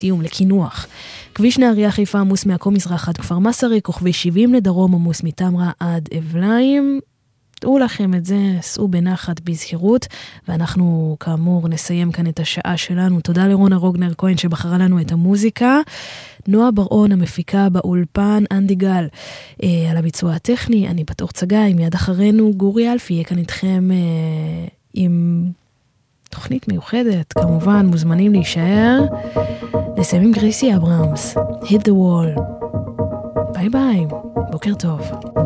תיאום לקינוח. כביש נהריה חיפה עמוס מעכו מזרח עד כפר מסריק, וכביש 70 לדרום עמוס מתמרה עד אבליים. תראו לכם את זה, סעו בנחת בזהירות, ואנחנו כאמור נסיים כאן את השעה שלנו. תודה לרונה רוגנר כהן שבחרה לנו את המוזיקה, נועה ברעון המפיקה באולפן, אנדי גל על הביצוע הטכני, אני בתוך צגאי, מיד אחרינו גורי אלפי יהיה כאן איתכם עם תוכנית מיוחדת, כמובן מוזמנים להישאר. נסיים עם גרייסי אברהמס, Hit the Wall. ביי ביי, בוקר טוב.